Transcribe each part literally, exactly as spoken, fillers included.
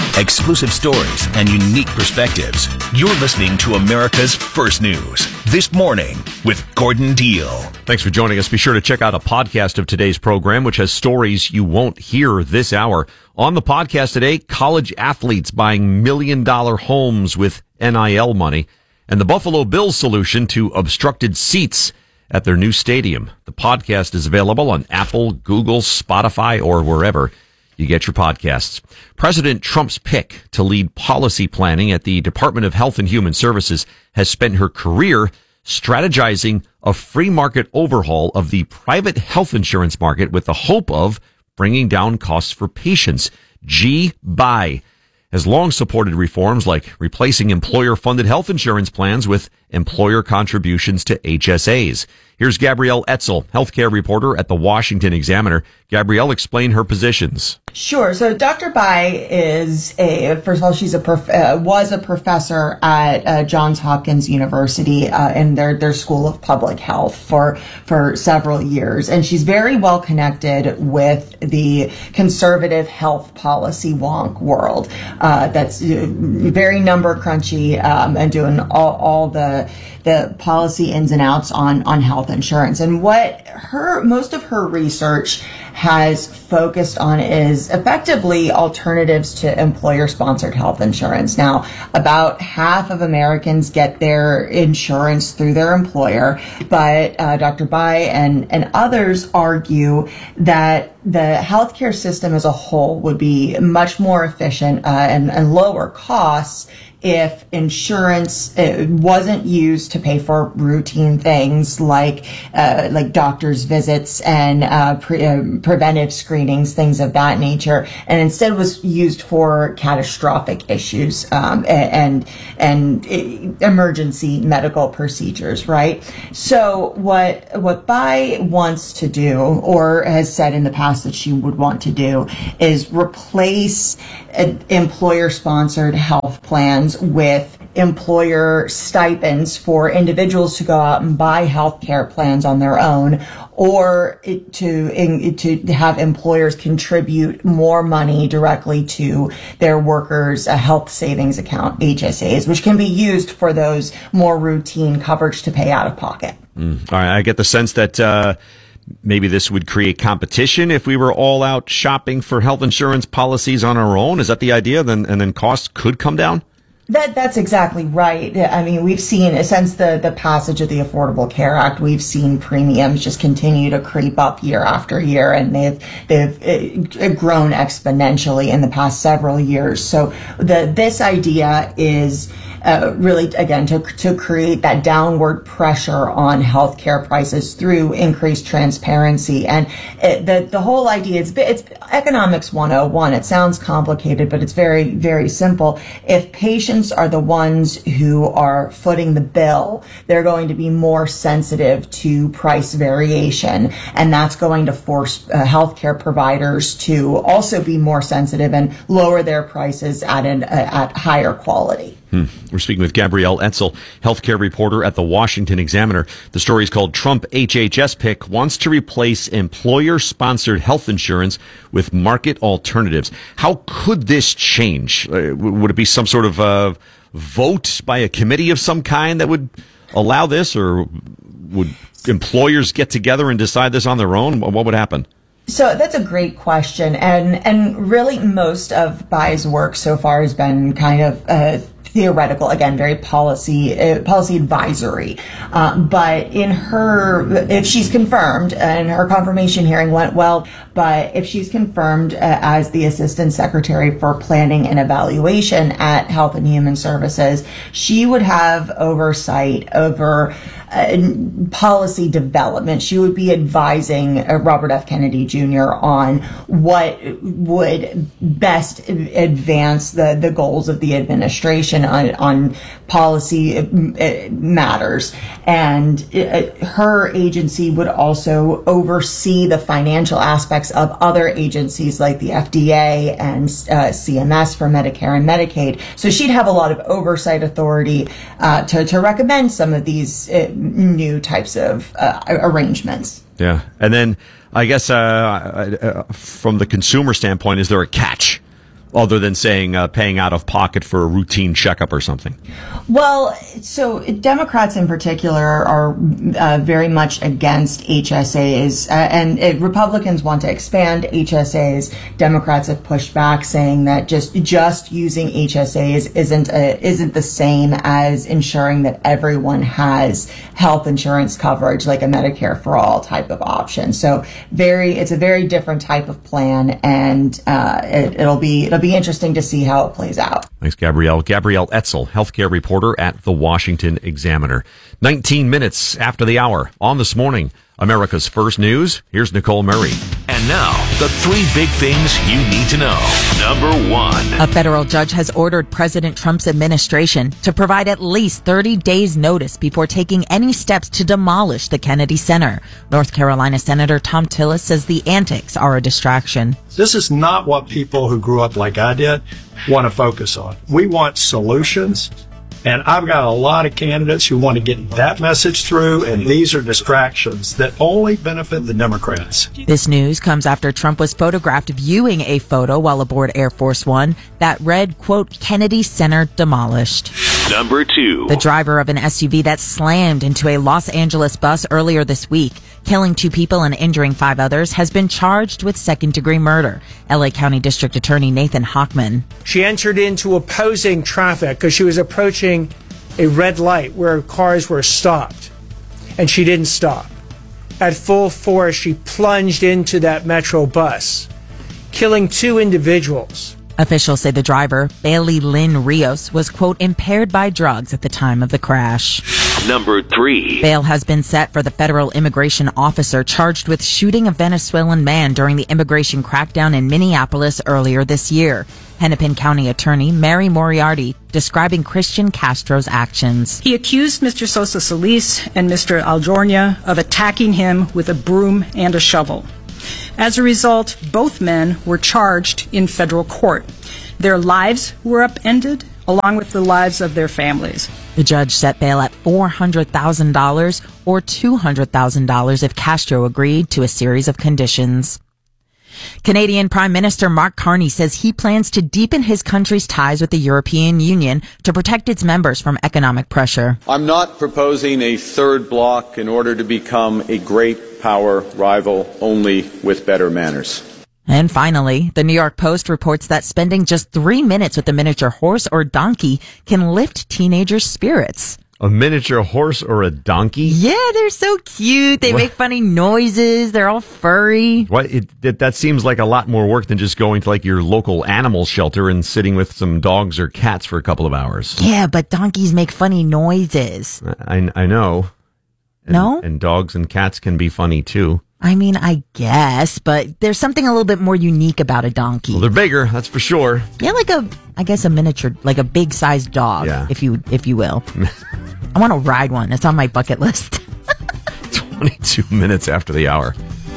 Exclusive stories and unique perspectives. You're listening to America's First News This Morning with Gordon Deal. Thanks for joining us. Be sure to check out a podcast of today's program, which has stories you won't hear this hour. On the podcast today, college athletes buying million dollar homes with N I L money, and the Buffalo Bills solution to obstructed seats at their new stadium. The podcast is available on Apple, Google, Spotify, or wherever you get your podcasts. President Trump's pick to lead policy planning at the Department of Health and Human Services has spent her career strategizing a free market overhaul of the private health insurance market with the hope of bringing down costs for patients. G. Bai has long supported reforms like replacing employer-funded health insurance plans with employer contributions to H S As. Here's Gabrielle Etzel, healthcare reporter at the Washington Examiner. Gabrielle, explain her positions. Sure. So Doctor Bai is a, first of all, she's a prof, uh, was a professor at uh, Johns Hopkins University uh, in their, their School of Public Health for, for several years. And she's very well connected with the conservative health policy wonk world. Uh, that's very number crunchy um, and doing all, all the the policy ins and outs on, on health insurance. And what her, most of her research has focused on is effectively alternatives to employer-sponsored health insurance. Now, about half of Americans get their insurance through their employer, but uh, Doctor Bai and, and others argue that the healthcare system as a whole would be much more efficient uh, and, and lower costs if insurance uh, wasn't used to pay for routine things like uh, like doctor's visits and uh, pre- uh, preventive screenings, things of that nature, and instead was used for catastrophic issues um, and and, and emergency medical procedures. Right. So what what Bai wants to do, or has said in the past that she would want to do, is replace uh, employer-sponsored health plans with employer stipends for individuals to go out and buy health care plans on their own, or it, to in, to have employers contribute more money directly to their workers' a health savings account, H S As, which can be used for those more routine coverage to pay out of pocket. Mm. All right, I get the sense that uh, maybe this would create competition if we were all out shopping for health insurance policies on our own. Is that the idea? Then and then costs could come down? That that's exactly right. I mean, we've seen, since the, the passage of the Affordable Care Act, we've seen premiums just continue to creep up year after year, and they've they've grown exponentially in the past several years. So the this idea is uh, really, again, to to create that downward pressure on healthcare prices through increased transparency. And it, the the whole idea is it's economics one oh one. It sounds complicated, but it's very very simple. If patients are the ones who are footing the bill, they're going to be more sensitive to price variation, and that's going to force uh, healthcare providers to also be more sensitive and lower their prices at an uh, at higher quality. Hmm. We're speaking with Gabrielle Etzel, healthcare reporter at the Washington Examiner. The story is called Trump H H S Pick Wants to Replace Employer-Sponsored Health Insurance with Market Alternatives. How could this change? Uh, would it be some sort of uh, vote by a committee of some kind that would allow this, or would employers get together and decide this on their own? What would happen? So that's a great question, and and really most of Bai's work so far has been kind of uh, theoretical, again, very policy uh, policy advisory. Uh, but in her, if she's confirmed, and her confirmation hearing went well, but if she's confirmed uh, as the Assistant Secretary for Planning and Evaluation at Health and Human Services, she would have oversight over uh, policy development. She would be advising uh, Robert F. Kennedy Junior on what would best advance the, the goals of the administration on, on policy uh, matters. And uh, her agency would also oversee the financial aspects of other agencies like the F D A and uh, C M S for Medicare and Medicaid. So she'd have a lot of oversight authority uh, to, to recommend some of these uh, new types of uh, arrangements. Yeah. And then I guess uh, uh, from the consumer standpoint, is there a catch? Other than saying uh, paying out of pocket for a routine checkup or something. Well, so Democrats in particular are uh, very much against H S As, uh, and uh, Republicans want to expand H S As. Democrats have pushed back, saying that just just using H S As isn't a, isn't the same as ensuring that everyone has health insurance coverage, like a Medicare for all type of option. So, very, it's a very different type of plan, and uh, it, it'll be it'll be interesting to see how it plays out. Thanks, Gabrielle. Gabrielle Etzel, healthcare reporter at the Washington Examiner. nineteen minutes after the hour on This Morning, America's First News. Here's Nicole Murray. And now, the three big things you need to know. Number one. A federal judge has ordered President Trump's administration to provide at least thirty days notice before taking any steps to demolish the Kennedy Center. North Carolina Senator Thom Tillis says the antics are a distraction. This is not what people who grew up like I did want to focus on. We want solutions. And I've got a lot of candidates who want to get that message through, and these are distractions that only benefit the Democrats. This news comes after Trump was photographed viewing a photo while aboard Air Force One that read, quote, Kennedy Center demolished. Number two. The driver of an S U V that slammed into a Los Angeles bus earlier this week, killing two people and injuring five others, has been charged with second-degree murder. L A County District Attorney Nathan Hochman. She entered into opposing traffic because she was approaching a red light where cars were stopped, and she didn't stop. At full force, she plunged into that Metro bus, killing two individuals. Officials say the driver, Bailey Lynn Rios, was, quote, impaired by drugs at the time of the crash. Number three. Bail has been set for the federal immigration officer charged with shooting a Venezuelan man during the immigration crackdown in Minneapolis earlier this year. Hennepin County Attorney Mary Moriarty describing Christian Castro's actions. He accused Mister Sosa Solis and Mister Aljornia of attacking him with a broom and a shovel. As a result, both men were charged in federal court. Their lives were upended, along with the lives of their families. The judge set bail at four hundred thousand dollars or two hundred thousand dollars if Castro agreed to a series of conditions. Canadian Prime Minister Mark Carney says he plans to deepen his country's ties with the European Union to protect its members from economic pressure. I'm not proposing a third bloc in order to become a great power rival, only with better manners. And finally, the New York Post reports that spending just three minutes with a miniature horse or donkey can lift teenagers' spirits. A miniature horse or a donkey? Yeah, they're so cute. They What? make funny noises. They're all furry. What? It, it, that seems like a lot more work than just going to like your local animal shelter and sitting with some dogs or cats for a couple of hours. Yeah, but donkeys make funny noises. I, I know. And, No? And dogs and cats can be funny too. I mean, I guess, but there's something a little bit more unique about a donkey. Well, they're bigger, that's for sure. Yeah, like a, I guess a miniature, like a big sized dog, Yeah. if you, if you will. I want to ride one. It's on my bucket list. twenty-two minutes after the hour.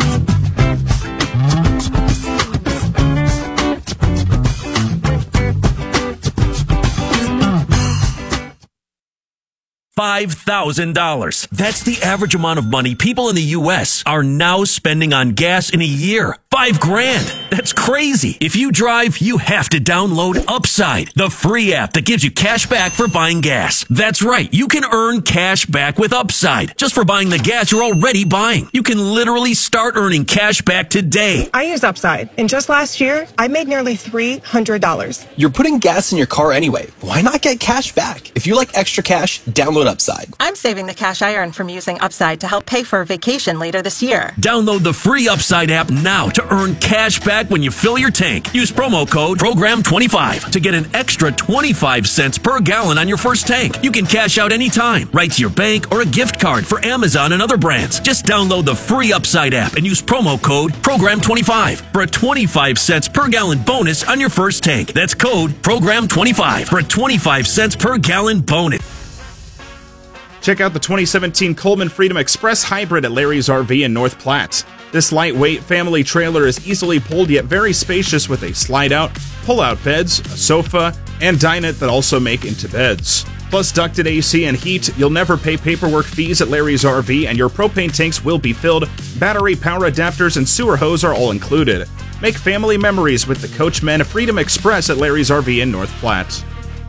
five thousand dollars. That's the average amount of money people in the U S are now spending on gas in a year. Five grand. That's crazy. If you drive, you have to download Upside, the free app that gives you cash back for buying gas. That's right. You can earn cash back with Upside just for buying the gas you're already buying. You can literally start earning cash back today. I use Upside, and just last year, I made nearly three hundred dollars. You're putting gas in your car anyway. Why not get cash back? If you like extra cash, download Upside. I'm saving the cash I earn from using Upside to help pay for a vacation later this year. Download the free Upside app now to earn cash back when you fill your tank. Use promo code program twenty-five to get an extra twenty-five cents per gallon on your first tank. You can cash out anytime, right to your bank or a gift card for Amazon and other brands. Just download the free Upside app and use promo code program twenty-five for a twenty-five cents per gallon bonus on your first tank. That's code program twenty-five for a twenty-five cents per gallon bonus. Check out the twenty seventeen Coleman Freedom Express Hybrid at Larry's R V in North Platte. This lightweight family trailer is easily pulled yet very spacious with a slide-out, pull-out beds, a sofa, and dinette that also make into beds. Plus ducted A C and heat, you'll never pay paperwork fees at Larry's R V, and your propane tanks will be filled. Battery, power adapters, and sewer hose are all included. Make family memories with the Coachmen of Freedom Express at Larry's R V in North Platte.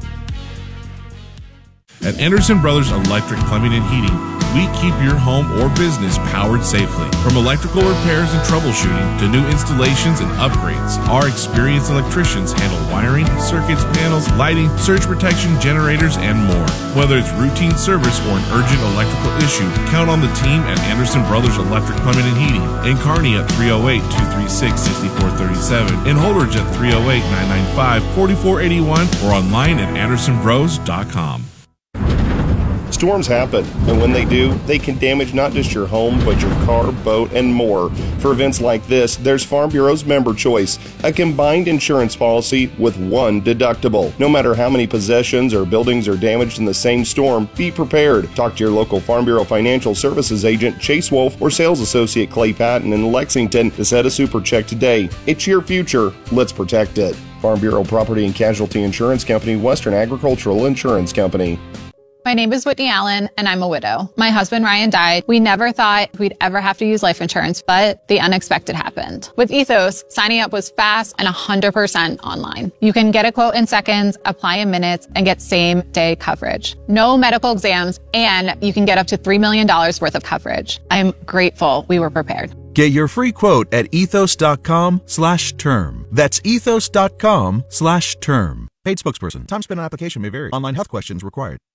At Anderson Brothers Electric Plumbing and Heating, we keep your home or business powered safely. From electrical repairs and troubleshooting to new installations and upgrades, our experienced electricians handle wiring, circuits, panels, lighting, surge protection, generators, and more. Whether it's routine service or an urgent electrical issue, count on the team at Anderson Brothers Electric Plumbing and Heating. In Kearney at three oh eight, two three six, six four three seven, in Holdridge at three oh eight, nine nine five, four four eight one, or online at anderson bros dot com. Storms happen, and when they do, they can damage not just your home, but your car, boat, and more. For events like this, there's Farm Bureau's Member Choice, a combined insurance policy with one deductible. No matter how many possessions or buildings are damaged in the same storm, be prepared. Talk to your local Farm Bureau Financial Services agent, Chase Wolf, or sales associate Clay Patton in Lexington to set a super check today. It's your future. Let's protect it. Farm Bureau Property and Casualty Insurance Company, Western Agricultural Insurance Company. My name is Whitney Allen, and I'm a widow. My husband, Ryan, died. We never thought we'd ever have to use life insurance, but the unexpected happened. With Ethos, signing up was fast and one hundred percent online. You can get a quote in seconds, apply in minutes, and get same-day coverage. No medical exams, and you can get up to three million dollars worth of coverage. I'm grateful we were prepared. Get your free quote at ethos.com slash term. That's ethos.com slash term. Paid spokesperson. Time spent on application may vary. Online health questions required.